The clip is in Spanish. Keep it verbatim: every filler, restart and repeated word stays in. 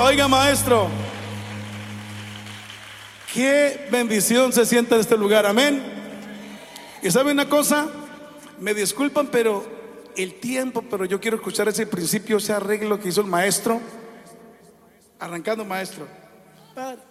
Oiga, maestro, qué bendición se siente en este lugar, amén. Y sabe una cosa, me disculpan, pero el tiempo, pero yo quiero escuchar ese principio, ese arreglo que hizo el maestro. Arrancando, maestro. Para.